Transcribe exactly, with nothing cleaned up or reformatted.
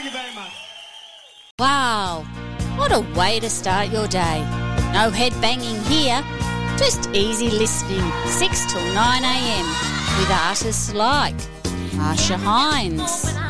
you very much. Wow, what a way to start your day. No head banging here, just easy listening, six till nine a m with artists like Marsha Hines,